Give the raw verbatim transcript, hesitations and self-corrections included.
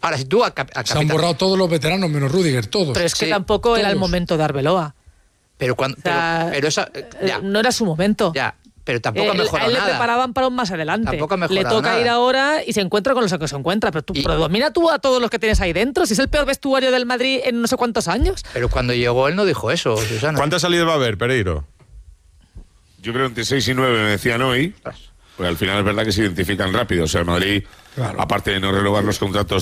Ahora, si tú a, cap, a Se han borrado todos los veteranos, menos Rüdiger, todos. Pero es que sí, tampoco todos. era el momento de Arbeloa. Pero cuando... O sea, pero, pero esa, ya, no era su momento. Ya, pero tampoco Eh, ha mejorado a él nada. le preparaban para un más adelante. Tampoco ha le mejorado toca nada. ir ahora y se encuentra con los que se encuentra. Pero tú, Y- pero domina tú a todos los que tienes ahí dentro. Si es el peor vestuario del Madrid en no sé cuántos años. Pero cuando llegó él no dijo eso, Susana. ¿Cuántas salidas va a haber, Pereiro? Yo creo entre seis y nueve me decían hoy. Pues al final es verdad que se identifican rápido. O sea, el Madrid, Claro. aparte de no renovar los contratos